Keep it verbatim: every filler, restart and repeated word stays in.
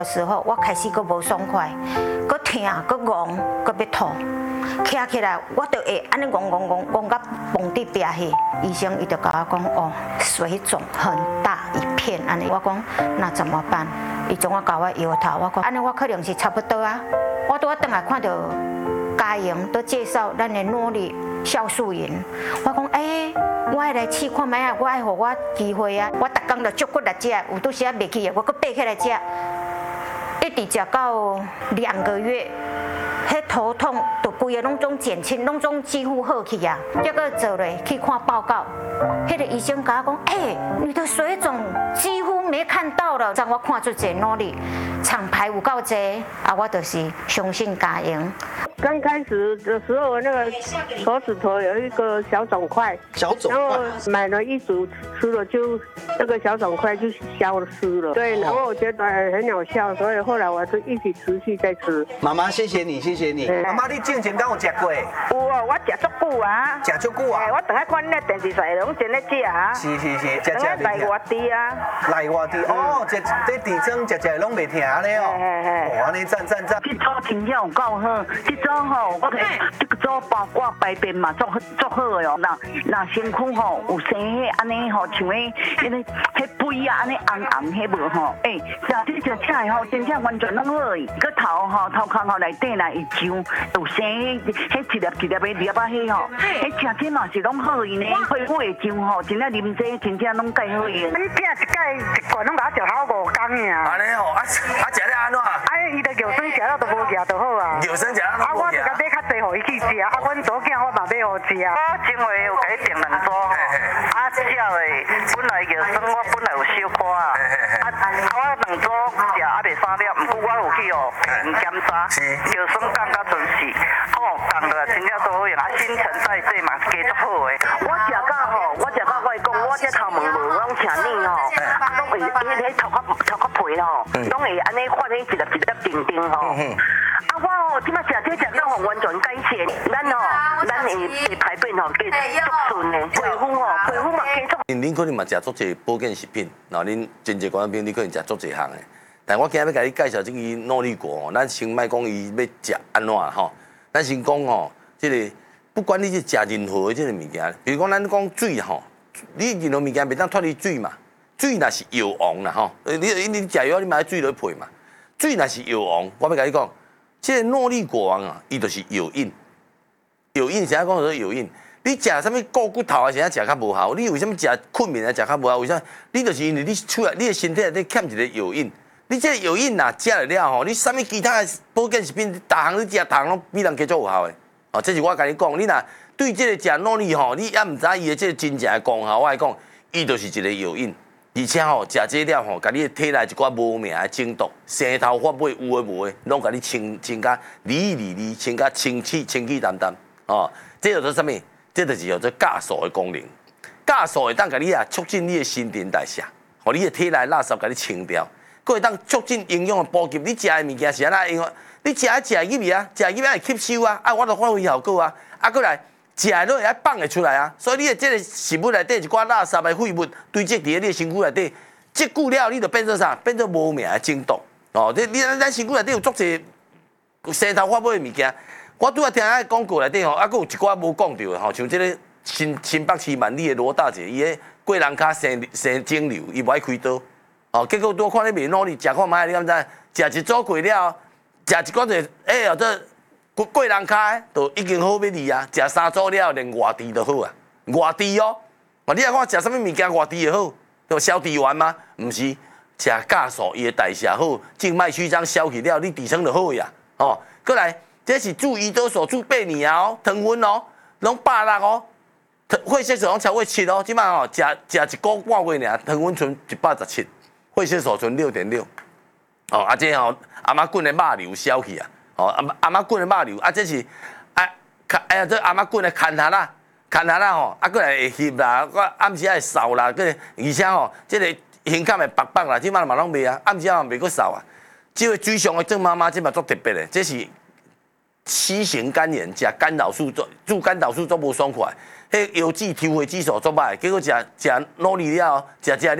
时候我开始阁无爽快，阁疼，阁戆，阁要吐，徛起来我就会安尼戆戆戆戆到崩伫壁去。医生伊就甲我讲，哦，水肿很大一片，安尼。我讲那怎么办？伊总我甲我摇头，我讲安尼我可能是差不多啊。我拄仔转来看到嘉莹都介绍咱的诺丽酵素饮，我讲哎、欸，我爱来试看卖啊，我爱互我机会啊。我逐工就足骨来食，有拄时啊袂去的，我阁爬起来食。一直食到两个月，迄头痛就规个拢总减轻，拢总几乎好去啊。结果做咧去看报告，迄个医生甲我讲，哎、欸，你的水肿几乎没看到了。让我看出这努力，厂牌有够济，啊，我就是相信嘉莹。 刚开始的时候，那个手指头有一个小肿块， 小肿块， 然后买了一组吃了就那个小肿块就消失了。对，然后我觉得很有效，所以后来我就一直持续在吃。 妈妈，谢谢你，谢谢你。妈妈，你之前敢有食过？ 有哦，我食足久啊。 食足久啊？ 我等下看那电视台拢真咧食啊。 是是是，食食等下来外地啊。 来外地哦，这这地方食食拢袂停咧哦。嘿嘿。哦，安尼赞赞赞。 这组听了有够好，这组吼，我睇这个组包括排便嘛，做做好的哦。那那身躯吼有生迄安尼吼，像迄迄个迄肥啊，安尼红红迄无吼。诶，食这食起来吼，真正完全拢好去。个头吼头壳吼内底来一张，有生迄迄一粒一粒的粒啊迄吼，迄食起嘛是拢好去呢。皮肤会张吼，真正啉这真正拢介好去。 你听一盖一罐拢甲我食好五工呀。 安尼哦，啊啊食了安怎？ 啊，伊的药水食了都无食就好啊。 药水食了都无食。 啊，我就甲买较济，互伊去食。啊，阮左囝我嘛买互食。我前回有甲伊订两组，啊，这只的本来药水我本来有小可啊，啊，我两组食啊袂三粒，毋过我有去哦病检查，药水降到准时，哦，降落来真正都好用，啊，新陈代谢嘛加足好的。 我食到吼，我食到我讲，我这头毛无拢请你吼，啊，拢会迄个头壳头壳皮吼，拢会安尼发迄一粒一粒定定吼。啊，我吼，即摆食这食到吼完全改善，咱吼，咱会会排便吼加足顺的，皮肤吼，皮肤嘛加足。 恁可能嘛食足侪保健食品，然后恁真侪观众朋友，你可能食足侪项的。但我今日要甲你介绍这个诺丽果哦，咱先莫讲伊要食安怎吼，咱先讲吼，这个不管你是食任何的这个物件，比如讲咱讲水吼，你任何物件袂当脱离水嘛，水若是药王啦吼，你你你食药你嘛爱水落配嘛，水若是药王，我要甲你讲。这个诺丽果王啊，伊就是药引，药引现在讲做药引。你食啥物固骨头啊，现在食较无效。你为什么食困眠啊，食较无效？为啥？你就是因为你出来，你的身体内底欠一个药引。你这个药引呐，食了了吼，你啥物其他的保健食品，逐项你食，逐项拢比人加足有效的。哦，这是我甲你讲，你若对这个食诺丽吼，你也毋知伊的这个真正的功效，我来讲，伊就是一个药引。而且吼，食这了吼，甲你的体内一寡无名的症毒、生头发尾有诶无诶，拢甲你清清甲理理理，清甲清气清气淡淡。哦，这叫做啥物？这就是叫做酵素的功能。酵素会当甲你啊促进你的新陈代谢，互你的体内垃圾甲你清掉，佫会当促进营养的补给。你食的物件是安怎样？你食一食入去啊，食入去会吸收啊，啊，我著发挥效果啊，啊，佫来。食的落会爱放会出来啊，所以你的这个食物内底一寡垃圾的废物堆积伫你的身躯内底，积久了你就变做啥？变做无名的症毒哦。你你咱身躯内底有足侪生头发尾的物件，我拄仔听迄广告内底吼，啊，佫有一寡无讲到的吼，像这个新新北市万里的罗大姐，伊个过人骹生生肿瘤，伊无爱开刀哦，结果拄看你袂努力，食看卖，你敢知？食一组过了，食一寡就哎哦这。过人骹都已经好要离啊，食三组了连外地都好啊，外地哦，哦你来看食啥物物件外地就好，就消地丸吗？毋是，食酵素伊的代谢好，静脉曲张消去了，你底层就好呀。哦，过来，这是注胰岛素注八年啊哦，糖分哦，拢百六哦，血色素拢超过七哦，即摆哦食食一个半月尔，糖分剩一百十七，血色素剩六点六，哦啊这吼阿妈滚的肉瘤消去啊。哦，阿阿妈滚的肉瘤，啊，这是啊，哎呀，这阿妈滚的牵下啦，牵下啦吼，啊，过来会翕啦，我暗时会瘦啦，个而且吼，这个胸坎会白白啦，即摆嘛拢袂啊，暗时嘛袂阁瘦啊。这个水上的郑妈妈，这嘛足特别的，这是C型肝炎，食干扰素做做干扰素做无爽快，迄腰子、抽血指数做歹，结果食食努力了，食食了。